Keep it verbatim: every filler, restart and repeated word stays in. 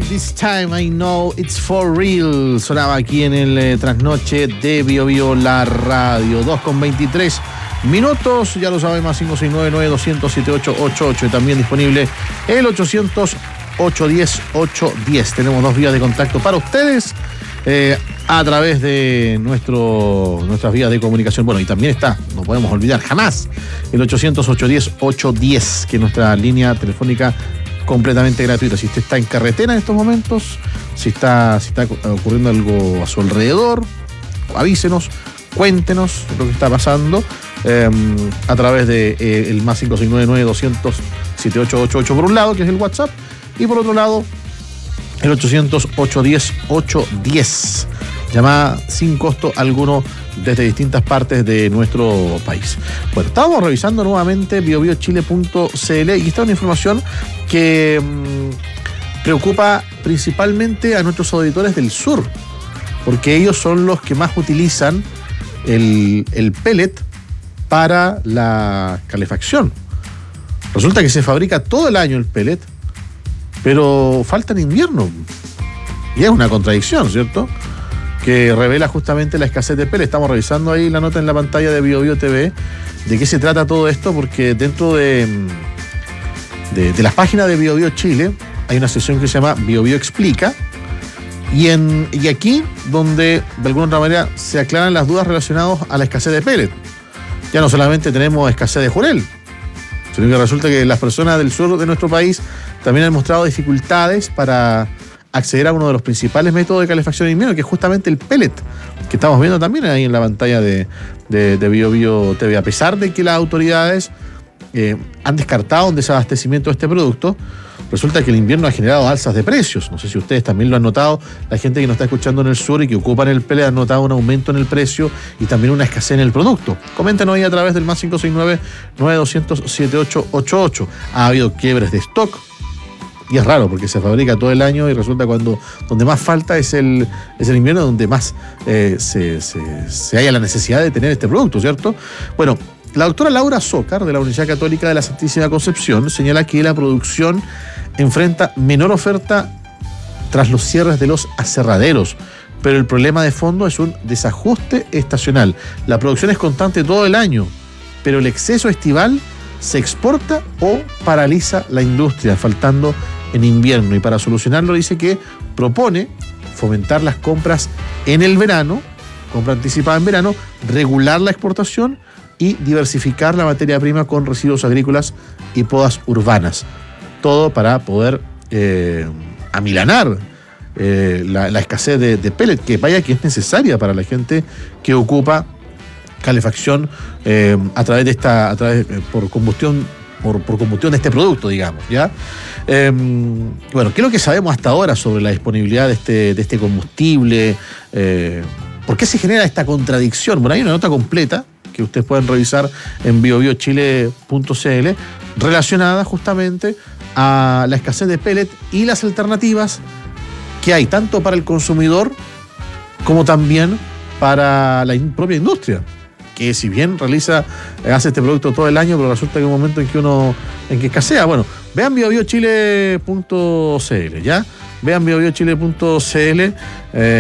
This time I know it's for real. Sonaba aquí en el eh, trasnoche de Bio Bio, la radio. dos con veintitrés minutos. Ya lo saben, más cinco seis nueve, nueve dos cero cero, siete ocho ocho ocho. Y también disponible el ochocientos, ochocientos diez, ochocientos diez. Tenemos dos vías de contacto para ustedes eh, a través de nuestro, nuestras vías de comunicación. Bueno, y también está, no podemos olvidar jamás, el ochocientos, ochocientos diez, ochocientos diez, que es nuestra línea telefónica completamente gratuita. Si usted está en carretera en estos momentos, si está, si está ocurriendo algo a su alrededor, avísenos, cuéntenos lo que está pasando eh, a través de eh, el más cinco seis nueve, nueve dos cero cero, siete ocho ocho ocho por un lado, que es el WhatsApp, y por otro lado el ochocientos, ochocientos diez, ochocientos diez. Llamada sin costo alguno desde distintas partes de nuestro país. Bueno, estábamos revisando nuevamente bio bio chile punto c l y esta es una información que mmm, preocupa principalmente a nuestros auditores del sur, porque ellos son los que más utilizan el, el pellet para la calefacción. Resulta que se fabrica todo el año el pellet, pero falta en invierno. Y es una contradicción, ¿cierto?, que revela justamente la escasez de pellet. Estamos revisando ahí la nota en la pantalla de Bio Bio T V de qué se trata todo esto, porque dentro de, de, de las páginas de Bio Bio Chile hay una sección que se llama Bio Bio Explica, y, en, y aquí donde de alguna otra manera se aclaran las dudas relacionadas a la escasez de pellet. Ya no solamente tenemos escasez de jurel, sino que resulta que las personas del sur de nuestro país también han mostrado dificultades para acceder a uno de los principales métodos de calefacción en invierno, que es justamente el pellet, que estamos viendo también ahí en la pantalla de, de, de Bio Bio T V. A pesar de que las autoridades eh, han descartado un desabastecimiento de este producto, resulta que el invierno ha generado alzas de precios. No sé si ustedes también lo han notado. La gente que nos está escuchando en el sur y que ocupan el pellet han notado un aumento en el precio y también una escasez en el producto. Coméntenos ahí a través del más cinco seis nueve, nueve dos cero cero, siete ocho ocho ocho. Ha habido quiebres de stock. Y es raro porque se fabrica todo el año y resulta cuando donde más falta es el, es el invierno, donde más eh, se, se, se haya la necesidad de tener este producto, ¿cierto? Bueno, la doctora Laura Zócar, de la Universidad Católica de la Santísima Concepción, señala que la producción enfrenta menor oferta tras los cierres de los aserraderos, pero el problema de fondo es un desajuste estacional. La producción es constante todo el año, pero el exceso estival se exporta o paraliza la industria, faltando en invierno. Y para solucionarlo dice que propone fomentar las compras en el verano, compra anticipada en verano, regular la exportación y diversificar la materia prima con residuos agrícolas y podas urbanas. Todo para poder eh, amilanar eh, la, la escasez de, de pellet, que vaya que es necesaria para la gente que ocupa calefacción eh, a través de esta, a través eh, por combustión, por, por combustión de este producto, digamos, ¿ya? Eh, bueno, ¿qué es lo que sabemos hasta ahora sobre la disponibilidad de este, de este combustible? Eh, ¿Por qué se genera esta contradicción? Bueno, hay una nota completa que ustedes pueden revisar en bio bio chile punto c l relacionada justamente a la escasez de pellet y las alternativas que hay tanto para el consumidor como también para la in- propia industria, que si bien realiza, hace este producto todo el año, pero resulta que hay un momento en que uno, en que escasea. Bueno, vean bio bio chile punto c l, ¿ya? Vean bio bio chile punto c l. Eh,